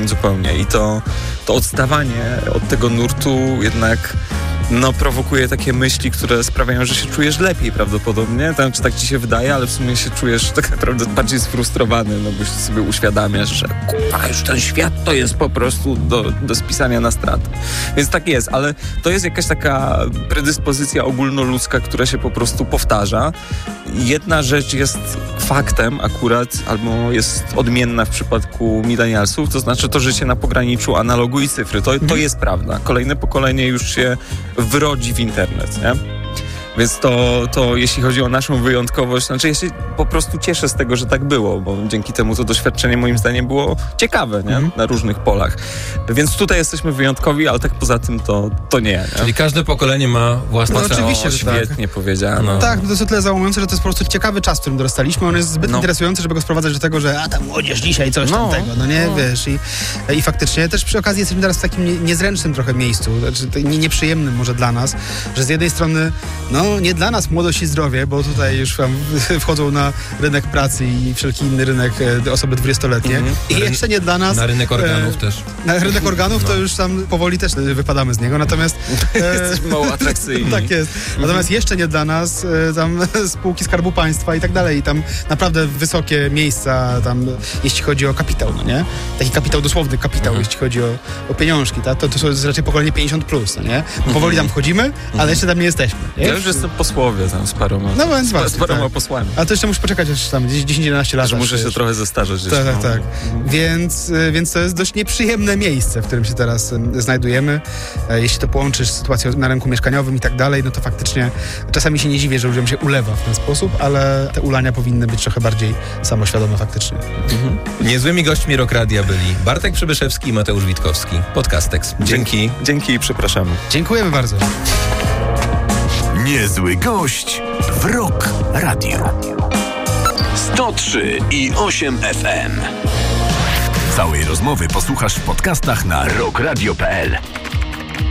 zupełnie. I to odstawanie od tego nurtu jednak prowokuje takie myśli, które sprawiają, że się czujesz lepiej prawdopodobnie. Czy tak ci się wydaje, ale w sumie się czujesz tak naprawdę bardziej sfrustrowany, bo sobie uświadamiasz, że już ten świat to jest po prostu do spisania na stratę. Więc tak jest, ale to jest jakaś taka predyspozycja ogólnoludzka, która się po prostu powtarza. Jedna rzecz jest faktem akurat, albo jest odmienna w przypadku milenialsów, to znaczy to życie na pograniczu analogu i cyfry. To jest prawda. Kolejne pokolenie już się wrodzi w internet, nie? Więc to jeśli chodzi o naszą wyjątkowość, ja się po prostu cieszę z tego, że tak było, bo dzięki temu to doświadczenie moim zdaniem było ciekawe, nie? Na różnych polach. Więc tutaj jesteśmy wyjątkowi, ale tak poza tym to nie. Czyli każde pokolenie ma własne oczywiście, że świetnie powiedziane. Tak, to jest o tyle załamujące, że to jest po prostu ciekawy czas, w którym dorastaliśmy. On jest zbyt interesujący, żeby go sprowadzać do tego, że ta młodzież dzisiaj coś tamtego, wiesz. I faktycznie też przy okazji jesteśmy teraz w takim niezręcznym trochę miejscu, nieprzyjemnym może dla nas, że z jednej strony nie dla nas młodość i zdrowie, bo tutaj już wchodzą na rynek pracy i wszelki inny rynek osoby 20-letnie. I jeszcze nie dla nas... Na rynek organów też. Na rynek organów to już tam powoli też wypadamy z niego, natomiast... Jesteśmy mało atrakcyjni. Tak jest. Natomiast jeszcze nie dla nas tam spółki Skarbu Państwa i tak dalej. I tam naprawdę wysokie miejsca tam, jeśli chodzi o kapitał, nie? Taki kapitał, dosłowny kapitał, jeśli chodzi o pieniążki, to jest raczej pokolenie 50+, nie? Powoli tam wchodzimy, ale jeszcze tam nie jesteśmy. Nie? Ja już jestem posłowie tam z paroma. Z paroma posłami. Ale to jeszcze muszę poczekać aż tam 10-11 lat. Że muszę się trochę zestarzeć. Tak. Więc to jest dość nieprzyjemne miejsce, w którym się teraz znajdujemy. Jeśli to połączysz z sytuacją na rynku mieszkaniowym i tak dalej, to faktycznie czasami się nie dziwię, że ludziom się ulewa w ten sposób, ale te ulania powinny być trochę bardziej samoświadome faktycznie. Niezłymi gośćmi Rock Radia byli Bartek Przybyszewski i Mateusz Witkowski. Podcastex. Dzięki. Dzięki i przepraszamy. Dziękujemy bardzo. Niezły gość w Rock Radio. 103,8 FM. Całej rozmowy posłuchasz w podcastach na rockradio.pl.